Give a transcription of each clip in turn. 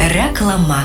Reklama.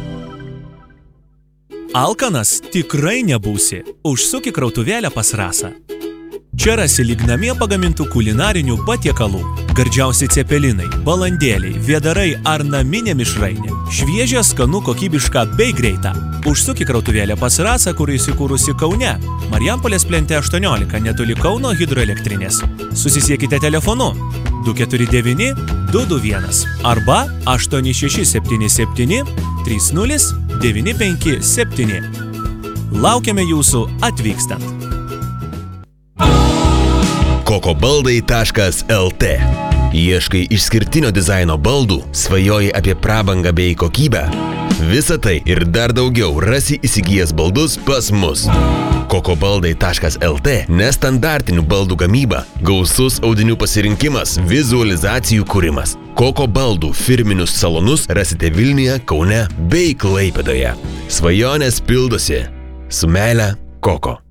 Alkanas tikrai nebūsi. Užsuk į krautuvėlę pas Rasą. Čia rasi lyg namie pagamintų kulinarinių patiekalų. Gardžiausi cepelinai, balandėliai, vėdarai ar naminė mišrainė. Šviežia, skanu, kokybiška bei greita. Užsuk į krautuvėlę pas Rasą, kuri įsikūrusi Kaune. Marijampolės plente 18, netoli Kauno hidroelektrinės. Susisiekite telefonu 249 221 arba 8677 30 957. Laukiame jūsų atvykstant. kokobaldai.lt. Ieškai išskirtinio dizaino baldų, svajoji apie prabangą bei kokybę. Visa tai ir dar daugiau rasi įsigijęs baldus pas mus. kokobaldai.lt. Nestandartinių baldų gamyba, gausus audinių pasirinkimas, vizualizacijų kūrimas. Koko baldų firminius salonus rasite Vilniuje, Kaune bei Klaipėdoje. Svajonės pildosi. Su meile, Koko.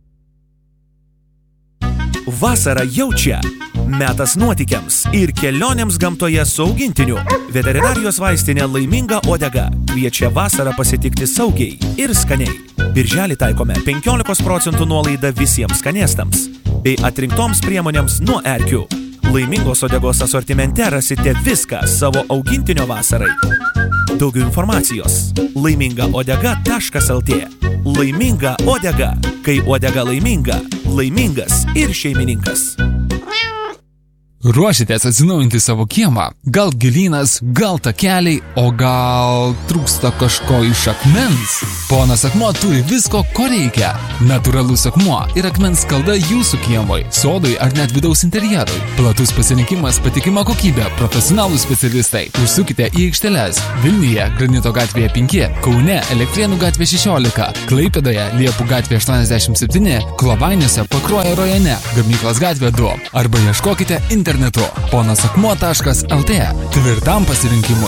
Vasara jau čia. Metas nuotykiams ir kelionėms gamtoje su augintiniu. Veterinarijos vaistinė Laiminga uodega kviečia vasarą pasitikti saugiai ir skaniai. Birželį taikome 15% nuolaidą visiems skanėstams bei atrinktoms priemonėms nuo erkių. Laimingos uodegos asortimente rasite viską savo augintinio vasarai. Daugiau informacijos laimingaodega.lt. Laiminga uodega. Kai uodega laiminga, laimingas ir šeimininkas. Ruošitės atsinaujinti savo kiemą? Gal gėlynas, gal takeliai, o gal trūksta kažko iš akmens? Ponas Akmuo turi visko, ko reikia. Natūralus akmuo ir akmens skalda jūsų kiemui, sodui ar net vidaus interjerui. Platus pasirinkimas, patikima kokybė, profesionalūs specialistai. Užsukite į aikšteles. Vilniuje Granito gatvėje 5, Kaune Elektrėnų gatvė 16, Klaipėdoje Liepų gatvė 87, Klovainiuose Pakruojo rajone Gamyklos gatvė 2 arba ieškokite internetu ponasakmuo.lt. Tvirtam pasirinkimui.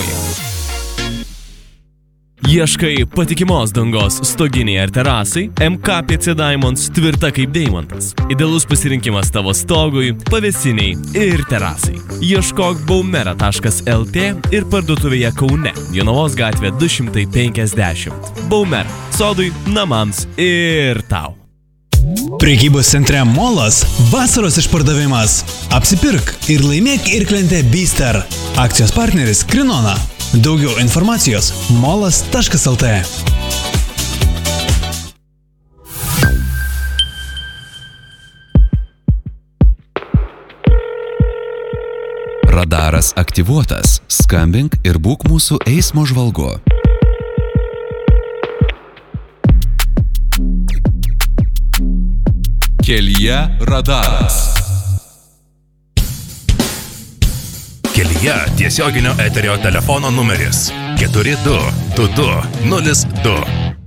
Ieškai patikimos dangos stoginiai ar terasai? MKPC Diamonds tvirta kaip deimantas. Idealus pasirinkimas tavo stogui, pavėsiniai ir terasai. Ieškok baumera.lt ir parduotuvėje Kaune, Jonavos gatvė 250. Baumer. Sodui, namams ir tau. Prekybos centre Molas vasaros išpardavimas. Apsipirk ir laimėk irklentę Bister. Akcijos partneris Krinona. Daugiau informacijos molas.lt. Radaras aktyvuotas. Skambink ir būk mūsų eismo žvalgu. Kelyje radaras. Kelyje tiesioginio eterio telefono numeris 422202.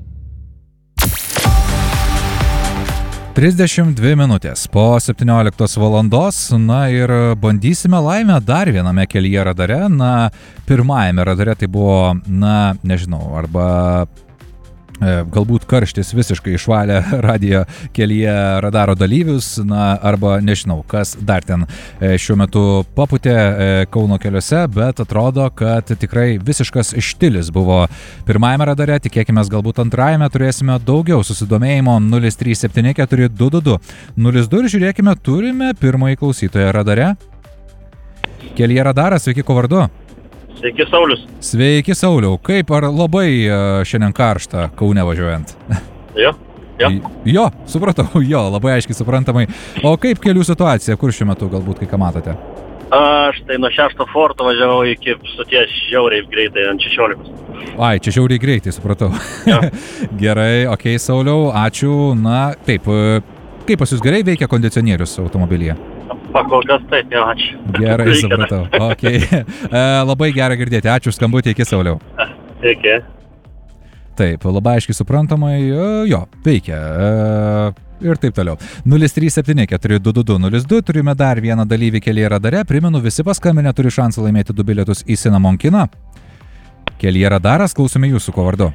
32 minutės po 17 valandos, na ir bandysime laimę dar viename kelyje radare. Na, pirmajame radare tai buvo, na, nežinau, arba galbūt karštis visiškai išvalė radijo kelyje radaro dalyvius, na, arba nežinau, kas dar ten šiuo metu paputė Kauno keliuose, bet atrodo, kad tikrai visiškas štilis buvo pirmajame radare. Tikėkime, galbūt antrajame turėsime daugiau susidomėjimo. 0374222 02 ir žiūrėkime, turime pirmąjį klausytoją radare. Kelyje radaras, sveiki, ko vardu? Sveiki, Saulius. Sveiki, Sauliau. Kaip, ar labai šiandien karšta Kaune važiuojant? Jo, supratau, labai aiškiai suprantamai. O kaip kelių situacija, kur šiuo metu galbūt kai ką matote? Aš tai nuo 6 forto važiavau iki stoties žiauriai greitai ant 16. Ai, čia žiauriai greitai, supratau. Gerai, okei, Sauliau, ačiū. Na, taip, kaip pas jūs gerai veikia kondicionierius automobilyje? Kol kas taip, jau ačiū. Gerai, supratau. Okay. Labai gera girdėti. Ačiū skambutį, iki, Sauliau. Iki. Taip, labai aiškiai suprantamai, veikia. Ir taip toliau. 037422202. Turime dar vieną dalyvį kelyje radare. Primenu, visi paskambinę turi šansą laimėti 2 bilietus į Cinnamon kiną. Kelyje radaras, klausome jūsų, ko vardu.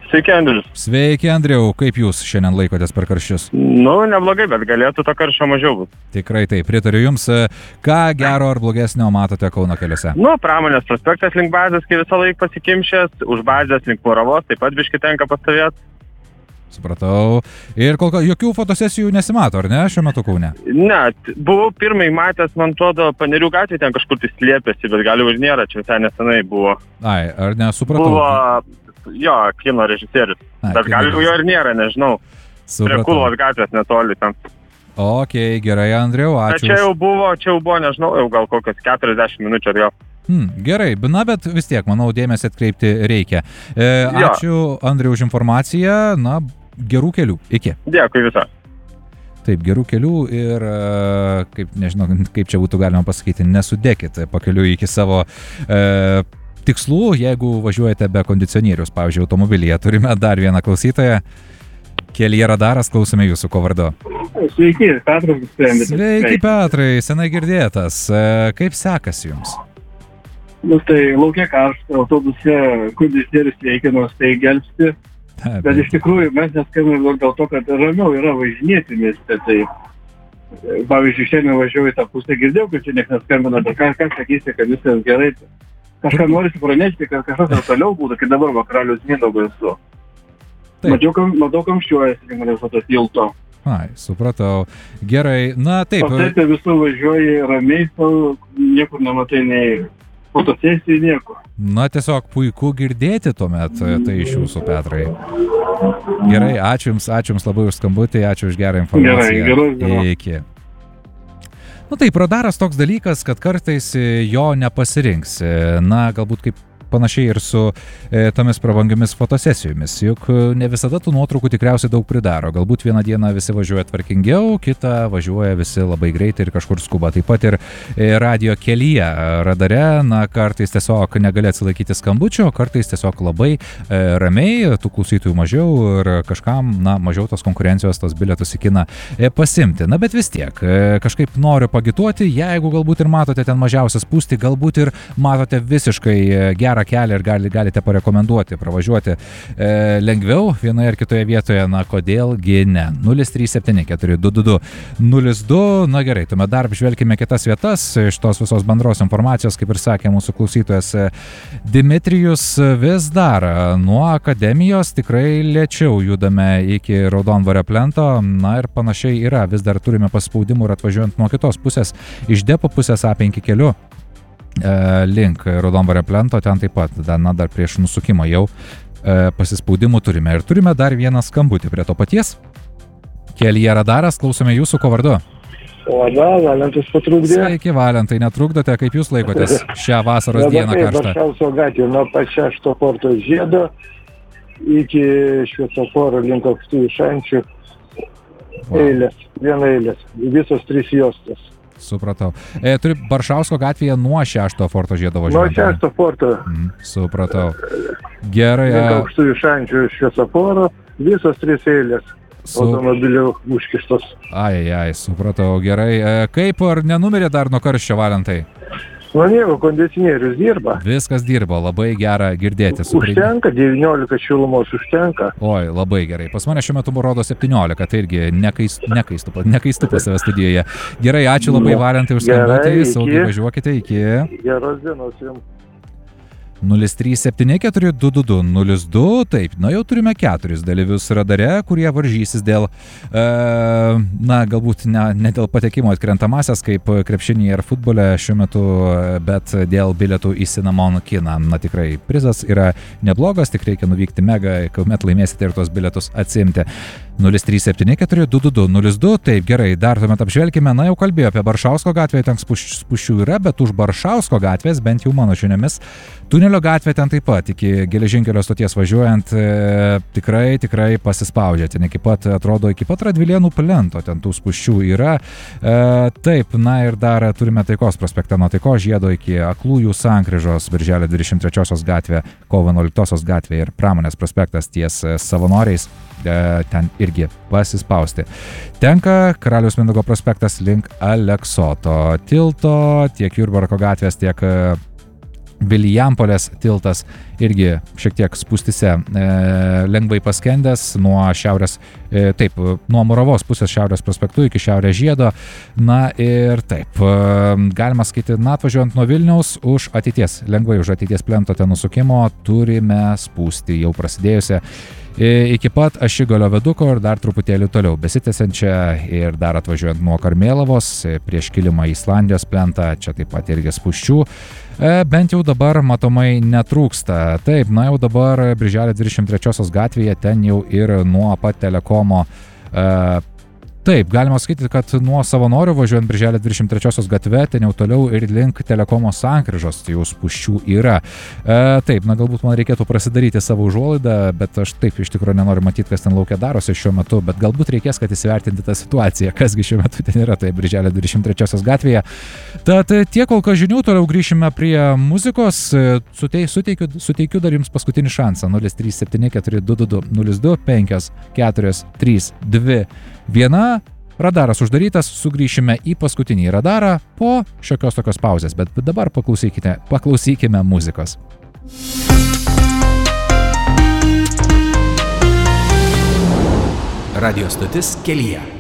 Sveiki, Andrius. Sveiki, Andriau, kaip jūs šiandien laikotės per karščius? Neblogai, bet galėtų to karščio mažiau būti. Tikrai taip, pritariu jums. Ką gero ar blogesnio matote Kauno keliuose? Pramonės prospektas link bazės, kai visą laiką pasikimšęs, už bazės link Moravos, taip pat biški tenka pastovėti. Supratau. Ir kol kas jokių fotosesijų nesimato, ar ne, šiuo metu Kaune? Ne, buvau pirmai matęs, man atrodo, Panerių gatvė ten kažkur tai slėpėsi, bet gal ir nėra, čia visai nesenai buvo. Ai, ar nesupratau? Buvo, kino režisierius, bet gal jo ir nėra, nežinau. Prie Kulvos gatvės netoli ten. Ok, gerai, Andriau, ačiū. Čia jau buvo, nežinau, jau gal kokias 40 minučių atgal. Gerai, bet vis tiek, manau, dėmesį atkreipti reikia. Ačiū, Andriau, už informaciją. Gerų kelių. Iki. Dėkui visą. Taip, gerų kelių ir, nežinau, kaip čia būtų galima pasakyti, nesudėkit pakeliui iki savo tikslų, jeigu važiuojate be kondicionierius, pavyzdžiui, automobilyje. Turime dar vieną klausytoją. Kelyje Radaras, klausome jūsų, ko vardu. Sveiki, Petras. Sveiki, Petrai, senai girdėtas. Kaip sekasi jums? Tai laukia karšta, autobuse kondicionierius veikia, nors tai gelbsti. Bet iš tikrųjų mes neskambiname dėl to, kad ramiau yra važinėti mieste. Tai, pavyzdžiui, šiandien važiuoju į tą pusę, girdėjau, kad čia niekas neskambina, bet ką sakysi, kad viskas gerai. Kažką norisi pranešti, kad kažkas toliau būtų, kai dabar Vakaralius Mindaugo esu. Matau kamščiuojasi, kai manęs to tilto. Ai, supratau. Gerai, taip. O taip visų važiuoji ramiai, niekur nematai nei fotosesijų, nieko. Tiesiog puiku girdėti tuomet tai iš jūsų, Petrai. Gerai, ačiū jums labai už skambutį, ačiū už gerą informaciją. Gerai. Iki. Taip, radaras toks dalykas, kad kartais jo nepasirinksi. Galbūt kaip panašiai ir su tomis prabangiomis fotosesijomis. Juk ne visada tų nuotraukų tikriausiai daug pridaro. Galbūt vieną dieną visi važiuoja tvarkingiau, kitą važiuoja visi labai greitai ir kažkur skuba. Taip pat ir radio kelyje radare, kartais tiesiog negali atsilaikyti skambučio, kartais tiesiog labai ramiai, tų klausytojų mažiau ir kažkam, mažiau tos konkurencijos, tos bilietus į kiną pasimti. Bet vis tiek, kažkaip noriu pagituoti, jeigu galbūt ir matote ten mažiausią spūstį, galbūt ir matote visiškai gerą kelią ir galite parekomenduoti, pravažiuoti lengviau vienoje ar kitoje vietoje, kodėlgi ne. 037-422-02. Gerai, tuomet dar apžvelkime kitas vietas iš tos visos bendros informacijos, kaip ir sakė mūsų klausytojas Dimitrijus, vis dar nuo akademijos tikrai lėčiau judame iki Raudondvario plento, ir panašiai yra, vis dar turime paspaudimų ir atvažiuojant nuo kitos pusės, iš depo pusės A5 keliu link Raudondvario plento, ten taip pat, dar prieš nusukimą jau pasispaudimų turime. Ir turime dar vieną skambutį prie to paties. Kelyje Radaras, klausome jūsų, ko vardu. Valentas patrukdė. Sveiki, Valentai, netrukdote, kaip jūs laikotės šią vasaros dieną karštą? Baršausko gatvė, nuo pačio Forto žiedo iki šviesoforo link Aukštųjų Šančių viena eilės, visos 3 juostos. Supratau. Turi Baršausko gatvėje nuo 6 Forto žiedo važiuojant. Nuo 6 Forto. Supratau. Gerai. Link Aukštųjų Šančių šviesoforo, visos 3 eilės. Automobilių užkištos. Ai, supratau. Gerai. Kaip ar nenumirė dar nuo karščio, Valentai? Nieko, kondicionierius dirba. Viskas dirba, labai gera girdėti. Užtenka, 19 šilumos užtenka. Oi, labai gerai. Pas mane šiuo metu rodo 17, tai irgi nekaistu pas save studijoje. Gerai, ačiū labai, Valentai, už skambutį. Saugiai važiuokite, iki. Geros dienos jums. 037-422-02, taip, jau turime 4 dalyvius radare, kurie varžysis dėl, galbūt ne dėl patekimo atkrentamasias, kaip krepšinėje ir futbole šiuo metu, bet dėl bilietų į Cinnamon kiną. Tikrai prizas yra neblogas, tik reikia nuvykti Mega, kuomet laimėsite ir tos bilietus atsimti. 037-422-02, taip, gerai, dar tuomet apžvelkime, jau kalbėjau apie Baršausko gatvę, ten spūsčių yra, bet už Baršausko gatvės, bent jau mano žiniomis, Tunelio gatvė ten taip pat, iki geležinkelio stoties važiuojant, tikrai pasispaudžia, ten iki pat Radvilėnų plento, ten tų spūsčių yra. Taip, ir dar turime Taikos prospektą nuo Taikos žiedo iki Aklųjų sankryžos, Birželio 23 gatvė, Kovo 11 gatvė ir Pramonės prospektas ties Savanoriais, ten irgi pasispausti. Tenka Karaliaus Mindaugo prospektas link Aleksoto tilto, tiek Jurbarko gatvės, tiek Vilijampolės tiltas irgi šiek tiek spūstyse lengvai paskendęs nuo nuo Muravos pusės Šiaurės prospektu iki Šiaurės žiedo. Na ir taip, galima sakyti, atvažiuojant nuo Vilniaus lengvai už ateities plento ten nusukimo turime spūsti jau prasidėjusią iki pat Ašigalio viaduko ir dar truputėlį toliau besitęsiančią ir dar atvažiuojant nuo Karmėlavos prieš kilimą į Islandijos plentą, čia taip pat irgi spūsčių. Bent jau dabar matomai netrūksta. Taip, jau dabar Birželio 23 gatvėje ten jau ir nuo pat Telekomo. Taip, galima sakyti, kad nuo Savanorių važiuojant Birželio 23 gatve, ten jau toliau ir link Telekomo sankryžos jau spūsčių yra. Taip, galbūt man reikėtų prasidaryti savo užuolaidą, bet aš taip iš tikrųjų nenoriu matyti, kas ten laukia darosi šiuo metu, bet galbūt reikės, kad įsivertinti tą situaciją, kasgi šiuo metu ten yra, tai Birželio 23 gatvėje. Tad tiek kol kas žinių, toliau grįšime prie muzikos, suteikiu dar jums paskutinį šansą, 03742254321. Radaras uždarytas, sugrįšime į paskutinį radarą po šiokios tokios pauzės, bet dabar paklausykime muzikos. Radio stotis Kelyje.